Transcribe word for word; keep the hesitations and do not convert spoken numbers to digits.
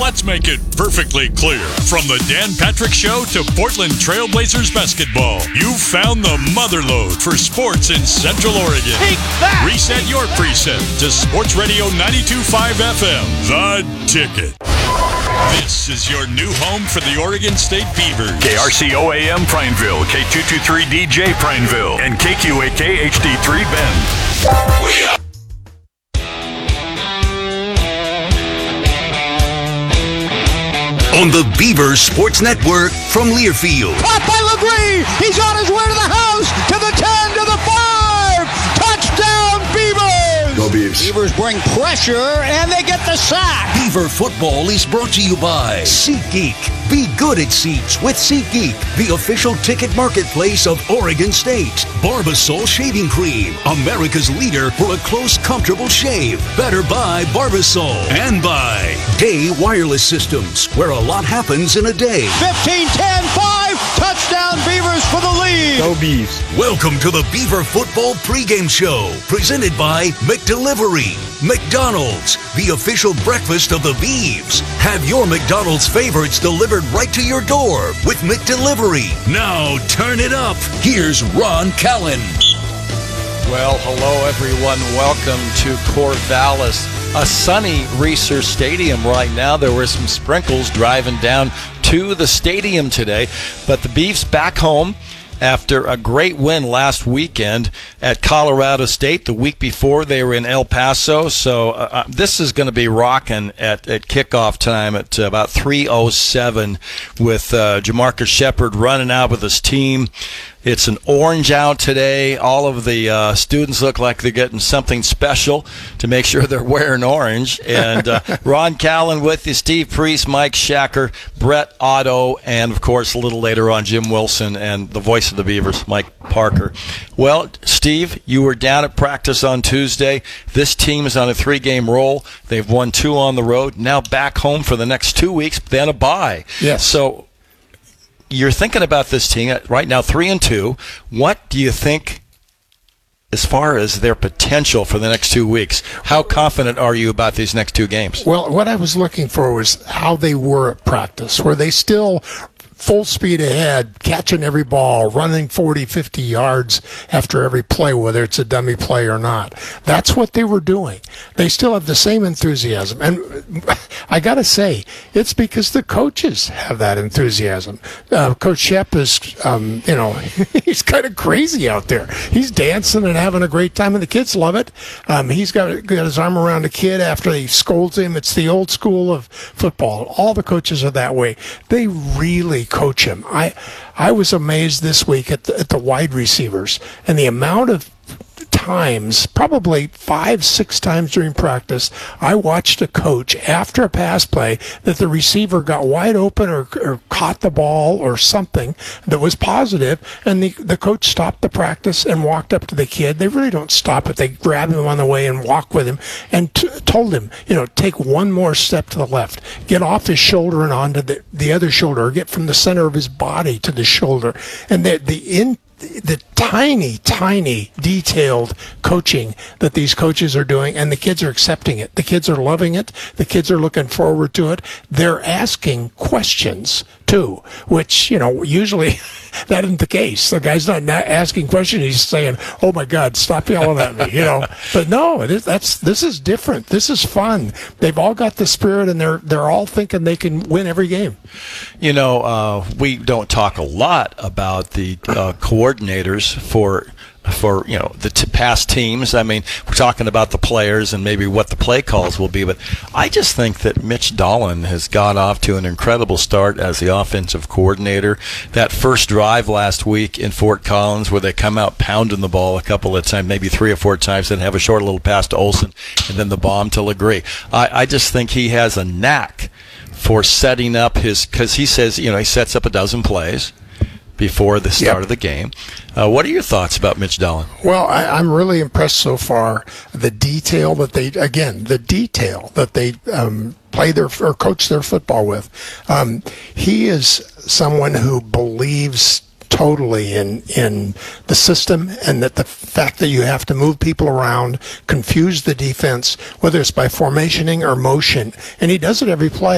Let's make it perfectly clear. From the Dan Patrick Show to Portland Trailblazers basketball, you've found the motherlode for sports in Central Oregon. Take that! Reset your preset to Sports Radio ninety-two point five F M, The Ticket. This is your new home for the Oregon State Beavers. K R C O A M Prineville, K two twenty-three D J Prineville, and K Q A K H D three Bend. On the Beavers Sports Network from Learfield. Caught by LeGree. He's on his way to the house, to the ten, to the five. Touchdown, Beavers. Go Beavs. Beavers bring pressure, and they get the sack. Beaver football is brought to you by SeatGeek. Be good at seats with SeatGeek, the official ticket marketplace of Oregon State. Barbasol Shaving Cream, America's leader for a close, comfortable shave. Better buy Barbasol. And by Day Wireless Systems, where a lot happens in a day. fifteen, ten, five. Touchdown, Beavers for the lead. Go Beavs. Welcome to the Beaver Football Pregame Show, presented by McDelivery. McDonald's, the official breakfast of the Beavs. Have your McDonald's favorites delivered right to your door with McDelivery. Now turn it up. Here's Ron Callan. Well, hello everyone. Welcome to Corvallis, a sunny Reser Stadium right now. There were some sprinkles driving down to the stadium today, but the Beavs back home after a great win last weekend at Colorado State. The week before, they were in El Paso. So uh, this is going to be rocking at, at kickoff time at uh, about three oh seven with uh, Jamarcus Shepard running out with his team. It's an orange out today. All of the uh, students look like they're getting something special to make sure they're wearing orange. And uh, Ron Callan with you, Steve Priest, Mike Shacker, Brett Otto, and, of course, a little later on, Jim Wilson and the voice of the Beavers, Mike Parker. Well, Steve, you were down at practice on Tuesday. This team is on a three-game roll. They've won two on the road. Now back home for the next two weeks, then a bye. Yes. So you're thinking about this team right now, three and two. What do you think as far as their potential for the next two weeks? How confident are you about these next two games? Well, what I was looking for was how they were at practice. Were they still full speed ahead, catching every ball, running forty, fifty yards after every play, whether it's a dummy play or not? That's what they were doing. They still have the same enthusiasm. And I got to say, it's because the coaches have that enthusiasm. Uh, Coach Shep is, um, you know, he's kind of crazy out there. He's dancing and having a great time, and the kids love it. Um, he's got, got his arm around a kid after he scolds him. It's the old school of football. All the coaches are that way. They really coach him. I I was amazed this week at the, at the wide receivers and the amount of times, probably five, six times during practice, I watched a coach after a pass play that the receiver got wide open or, or caught the ball or something that was positive, and the, the coach stopped the practice and walked up to the kid. They really don't stop it. They grab him on the way and walk with him and t- told him, you know, take one more step to the left, get off his shoulder and onto the, the other shoulder, or get from the center of his body to the shoulder. And the, the in the tiny, tiny, detailed coaching that these coaches are doing, and the kids are accepting it. The kids are loving it. The kids are looking forward to it. They're asking questions, too, which, you know, usually that isn't the case. The guy's not asking questions. He's saying, oh, my God, stop yelling at me, you know. But no, it is, that's this is different. This is fun. They've all got the spirit, and they're, they're all thinking they can win every game. You know, uh, we don't talk a lot about the uh, coordinators for for you know the t- past teams. I mean, we're talking about the players and maybe what the play calls will be, but I just think that Mitch Dolan has got off to an incredible start as the offensive coordinator. That first drive last week in Fort Collins, where they come out pounding the ball a couple of times, maybe three or four times, then have a short little pass to Olsen, and then the bomb to LeGree. I, I just think he has a knack for setting up his, because he says, you know, he sets up a dozen plays before the start yep. of the game. Uh, what are your thoughts about Mitch Dolan? Well, I, I'm really impressed so far. The detail that they, again, the detail that they um, play their or coach their football with. Um, he is someone who believes totally in in the system, and that the fact that you have to move people around, confuse the defense, whether it's by formationing or motion, and he does it every play.